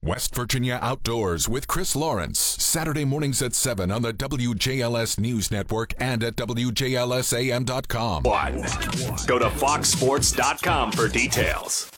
West Virginia Outdoors with Chris Lawrence, Saturday mornings at 7 on the WJLS News Network and at WJLSAM.com. Go to foxsports.com for details.